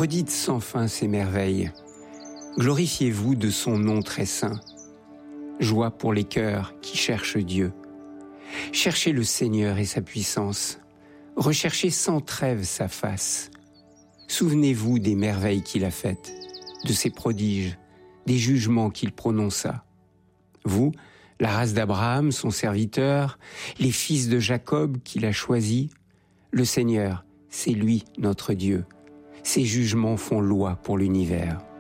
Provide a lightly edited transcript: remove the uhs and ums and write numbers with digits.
Redites sans fin ses merveilles. Glorifiez-vous de son nom très saint. Joie pour les cœurs qui cherchent Dieu. Cherchez le Seigneur et sa puissance. Recherchez sans trêve sa face. Souvenez-vous des merveilles qu'il a faites, de ses prodiges, des jugements qu'il prononça. Vous, la race d'Abraham, son serviteur, les fils de Jacob qu'il a choisis, le Seigneur, c'est lui notre Dieu. Ses jugements font loi pour l'univers.